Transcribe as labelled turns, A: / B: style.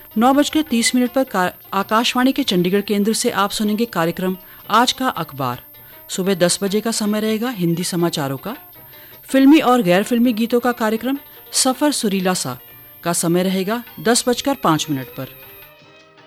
A: 9:30 पर आकाशवाणी के चंडीगढ़ केंद्र से आप सुनेंगे कार्यक्रम आज का अखबार। सुबह 10 बजे का समय रहेगा हिंदी समाचारों का। फिल्मी और गैर फिल्मी गीतों का कार्यक्रम सफर सुरीला सा का समय रहेगा 10:05 पर।